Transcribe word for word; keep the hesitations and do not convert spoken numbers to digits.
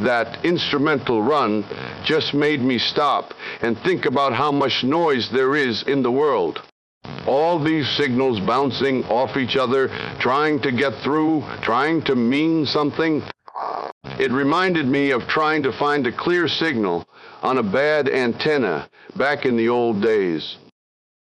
that instrumental run just made me stop and think about how much noise there is in the world. All these signals bouncing off each other, trying to get through, trying to mean something. It reminded me of trying to find a clear signal on a bad antenna back in the old days.